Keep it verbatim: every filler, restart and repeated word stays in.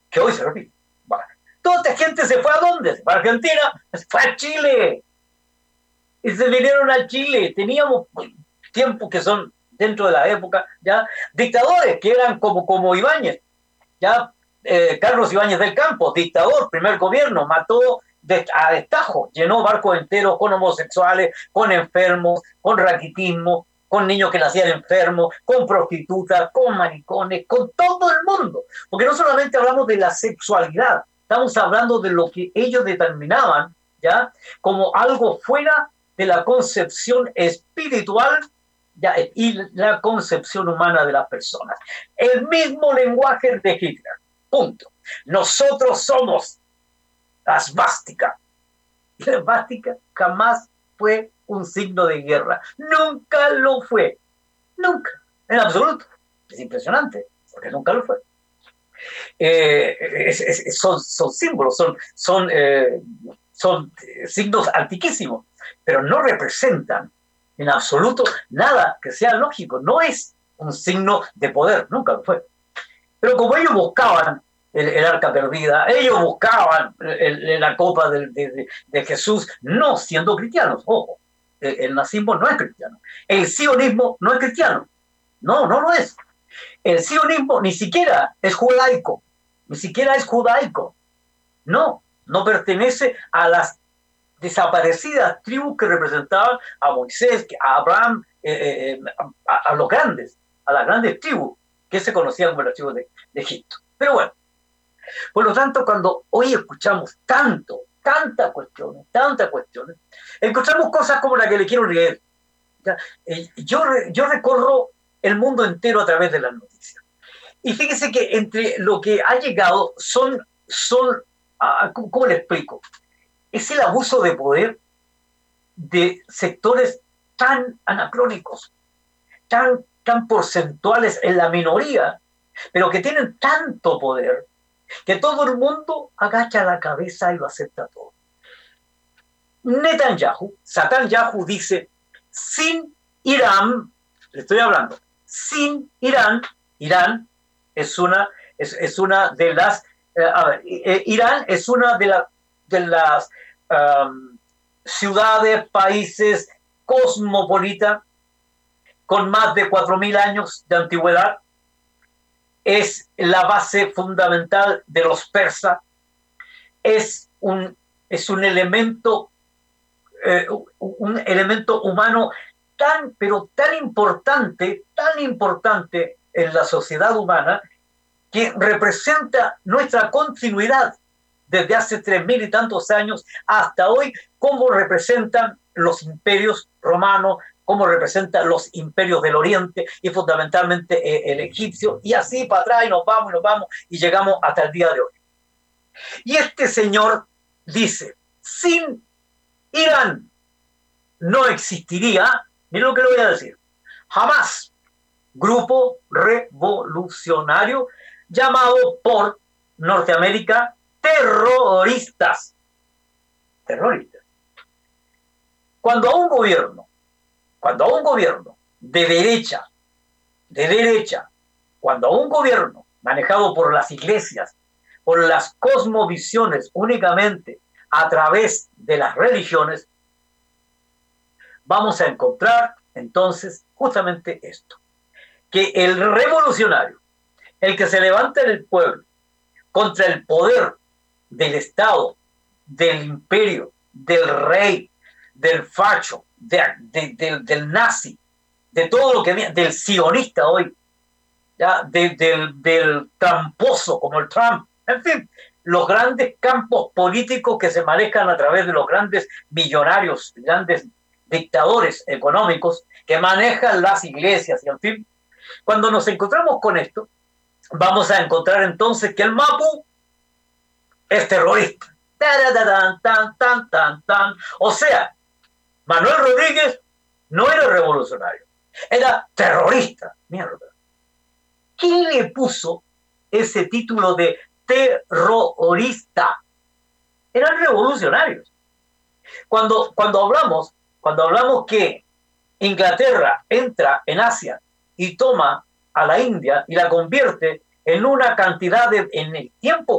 que hoy se repite. Bueno, toda esta gente se fue a dónde? Se fue a Argentina, se fue a Chile. Y se vinieron a Chile. Teníamos tiempos que son, dentro de la época, ya dictadores que eran como, como Ibáñez, ya eh, Carlos Ibáñez del Campo, dictador, primer gobierno, mató de, a destajo, llenó barcos enteros con homosexuales, con enfermos, con raquitismo, con niños que nacían enfermos, con prostitutas, con maricones, con todo el mundo. Porque no solamente hablamos de la sexualidad, estamos hablando de lo que ellos determinaban, ¿ya?, como algo fuera de la concepción espiritual, ¿ya?, y la concepción humana de las personas. El mismo lenguaje de Hitler. Punto. Nosotros somos la svástica. Y la svástica jamás fue un signo de guerra. Nunca lo fue. Nunca. En absoluto. Es impresionante, porque nunca lo fue. Eh, es, es, son, son símbolos, son, son, eh, son signos antiquísimos, pero no representan en absoluto nada que sea lógico. No es un signo de poder, nunca lo fue. Pero como ellos buscaban el, el arca perdida, ellos buscaban el, el, la copa de, de, de Jesús, no siendo cristianos. Ojo, el, el nazismo no es cristiano. El sionismo no es cristiano. No, no lo es. El sionismo ni siquiera es judaico. Ni siquiera es judaico. No, no pertenece a las desaparecidas tribus que representaban a Moisés, a Abraham, eh, eh, a, a los grandes, a las grandes tribus que se conocían como las tribus de, de Egipto. Pero bueno, por lo tanto, cuando hoy escuchamos tanto, tantas cuestiones, tantas cuestiones, encontramos cosas como la que le quiero leer. ¿Ya? Eh, yo, yo recorro el mundo entero a través de las noticias. Y fíjese que entre lo que ha llegado son, son ah, ¿cómo, ¿cómo le explico? Es el abuso de poder de sectores tan anacrónicos, tan, tan porcentuales en la minoría, pero que tienen tanto poder que todo el mundo agacha la cabeza y lo acepta todo. Netanyahu, Satanyahu dice, sin Irán, le estoy hablando, sin Irán, Irán es una, es, es una de las, eh, a ver, eh, Irán es una de, la, de las um, ciudades, países cosmopolitas con más de cuatro mil años de antigüedad, es la base fundamental de los persas, es un, es un elemento, eh, un elemento humano tan, pero tan importante, tan importante en la sociedad humana, que representa nuestra continuidad desde hace tres mil y tantos años hasta hoy, como representan los imperios romanos, cómo representan los imperios del Oriente y fundamentalmente eh, el egipcio, y así para atrás y nos vamos y nos vamos y llegamos hasta el día de hoy. Y este señor dice, sin Irán no existiría, miren lo que le voy a decir, jamás grupo revolucionario llamado por Norteamérica terroristas. Terroristas. Cuando a un gobierno Cuando a un gobierno de derecha, de derecha, cuando a un gobierno manejado por las iglesias, por las cosmovisiones únicamente a través de las religiones, vamos a encontrar entonces justamente esto, que el revolucionario, el que se levanta en el pueblo contra el poder del Estado, del imperio, del rey, del facho, de, de, de, del nazi, de todo lo que viene, del sionista hoy, ¿ya? De, del, del tramposo como el Trump, en fin, los grandes campos políticos que se manejan a través de los grandes millonarios, grandes dictadores económicos que manejan las iglesias, y en fin, cuando nos encontramos con esto, vamos a encontrar entonces que el Mapu es terrorista. Tan, tan, tan, tan, tan. O sea, Manuel Rodríguez no era revolucionario, era terrorista. Mierda. ¿Quién le puso ese título de terrorista? Eran revolucionarios. Cuando, cuando hablamos, cuando hablamos que Inglaterra entra en Asia y toma a la India y la convierte en una cantidad de, en el tiempo